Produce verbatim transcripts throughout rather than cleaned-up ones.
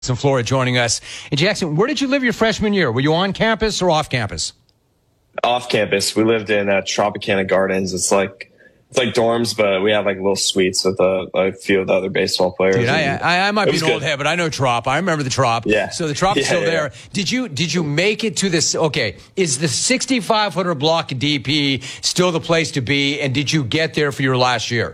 In Florida joining us. And Jackson, where did you live your freshman year? Were you on campus or off campus? Off campus. We lived in uh, Tropicana Gardens. It's like it's like dorms, but we have like little suites with a, a few of the other baseball players. Dude, I, I, I might be an good. old head, but I know Trop. I remember the Trop. Yeah. So the Trop is yeah, still yeah. there. Did you did you make it to this? Okay, is the sixty-five hundred block D P still the place to be? And did you get there for your last year?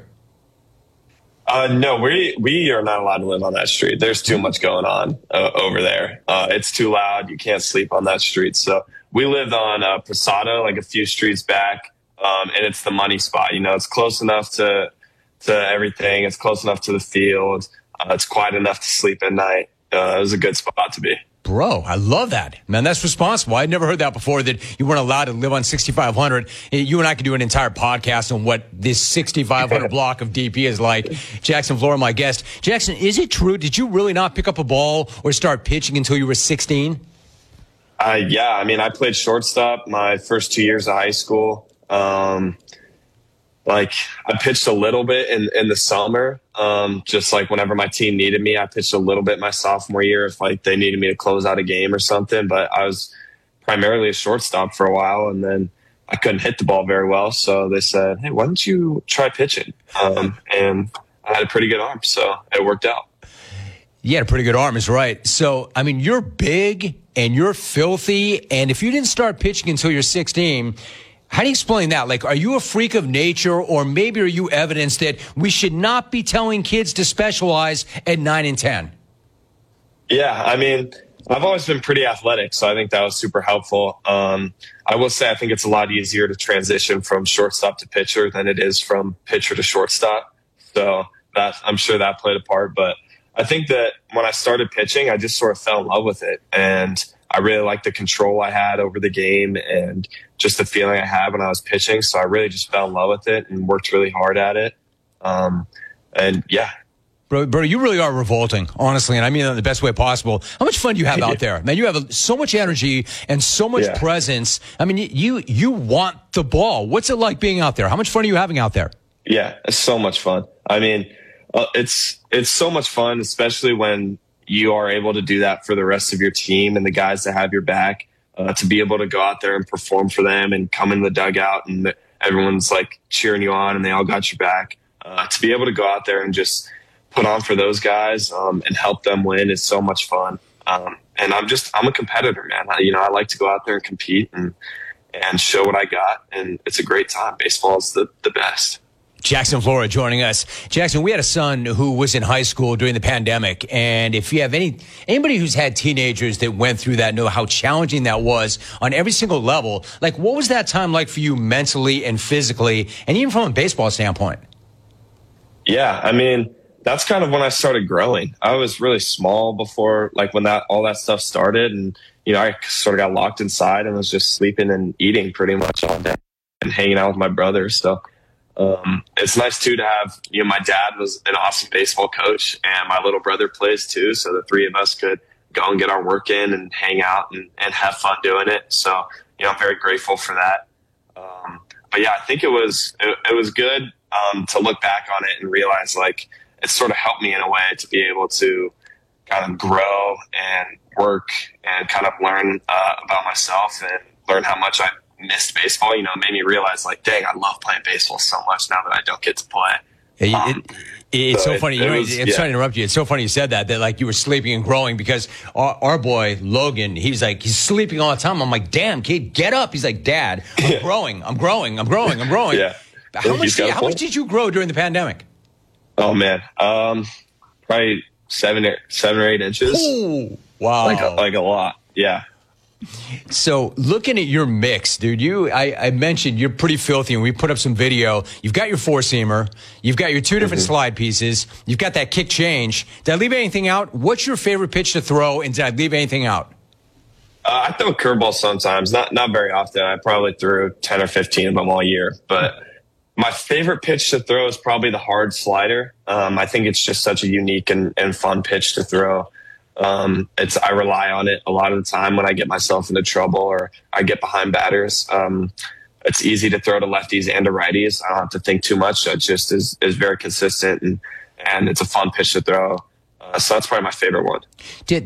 Uh, no, we we are not allowed to live on that street. There's too much going on uh, over there. Uh, it's too loud. You can't sleep on that street. So we lived on uh, Posada, like a few streets back, um, and it's the money spot. You know, it's close enough to to everything. It's close enough to the field. Uh, it's quiet enough to sleep at night. Uh, it was a good spot to be. Bro, I love that. Man, that's responsible. I'd never heard that before, that you weren't allowed to live on sixty-five hundred. You and I could do an entire podcast on what this sixty-five hundred block of D P is like. Jackson Flora, my guest. Jackson, is it true? Did you really not pick up a ball or start pitching until you were sixteen? Uh, yeah, I mean, I played shortstop my first two years of high school. Um, like, I pitched a little bit in, in the summer. Um, just like whenever my team needed me, I pitched a little bit my sophomore year if like they needed me to close out a game or something. But I was primarily a shortstop for a while, and then I couldn't hit the ball very well. So they said, "Hey, why don't you try pitching?" Um, and I had a pretty good arm, so it worked out. You had a pretty good arm, is right. So, I mean, you're big and you're filthy, and if you didn't start pitching until you're sixteen, how do you explain that? Like, are you a freak of nature, or maybe are you evidence that we should not be telling kids to specialize at nine and ten? Yeah, I mean, I've always been pretty athletic, so I think that was super helpful. Um, I will say I think it's a lot easier to transition from shortstop to pitcher than it is from pitcher to shortstop. So that, I'm sure that played a part. But I think that when I started pitching, I just sort of fell in love with it. And I really liked the control I had over the game and just the feeling I had when I was pitching. So I really just fell in love with it and worked really hard at it. Um, and yeah. Bro, bro, you really are revolting, honestly, and I mean that in the best way possible. How much fun do you have out there? Man, you have so much energy and so much yeah. presence. I mean, you you want the ball. What's it like being out there? How much fun are you having out there? Yeah, it's so much fun. I mean, uh, it's it's so much fun, especially when you are able to do that for the rest of your team and the guys that have your back, uh, to be able to go out there and perform for them and come in the dugout and everyone's like cheering you on and they all got your back. Uh, to be able to go out there and just put on for those guys um, and help them win is so much fun. Um, and I'm just, I'm a competitor, man. I, you know, I like to go out there and compete and, and show what I got. And it's a great time. Baseball is the, the best. Jackson Flora joining us. Jackson, we had a son who was in high school during the pandemic. And if you have any, anybody who's had teenagers that went through that know how challenging that was on every single level. Like, what was that time like for you mentally and physically, and even from a baseball standpoint? Yeah. I mean, that's kind of when I started growing. I was really small before, like when that, all that stuff started. And, you know, I sort of got locked inside and was just sleeping and eating pretty much all day and hanging out with my brothers. So, Um, it's nice too to have, you know, my dad was an awesome baseball coach and my little brother plays too. So the three of us could go and get our work in and hang out and, and have fun doing it. So, you know, I'm very grateful for that. Um, but yeah, I think it was, it, it was good, um, to look back on it and realize like it sort of helped me in a way to be able to kind of grow and work and kind of learn, uh, about myself and learn how much I missed baseball. You know, it made me realize like, dang, I love playing baseball so much now that I don't get to play. It, um, it, it's so, so funny. It, you know, it was, it's yeah. sorry to interrupt you. It's so funny you said that, that like you were sleeping and growing, because our, our boy Logan, he's like, he's sleeping all the time. I'm like, damn, kid, get up. He's like, Dad, I'm Yeah. growing. I'm growing. I'm growing. I'm growing. Yeah. How He's much, did, got a how much point. did you grow during the pandemic? Oh man. Um, probably seven, or, seven or eight inches. Ooh, wow. Like a, like a lot. Yeah. So looking at your mix, dude, you, I, I mentioned you're pretty filthy, and we put up some video. You've got your four seamer. You've got your two different mm-hmm. slide pieces. You've got that kick change. Did I leave anything out? What's your favorite pitch to throw? And did I leave anything out? Uh, I throw curveballs sometimes, not, not very often. I probably threw ten or fifteen of them all year, but my favorite pitch to throw is probably the hard slider. Um, I think it's just such a unique and, and fun pitch to throw. Um, it's, I rely on it a lot of the time when I get myself into trouble or I get behind batters. Um, it's easy to throw to lefties and to righties. I don't have to think too much. It just is, is very consistent, and, and it's a fun pitch to throw. Uh, so that's probably my favorite one. Did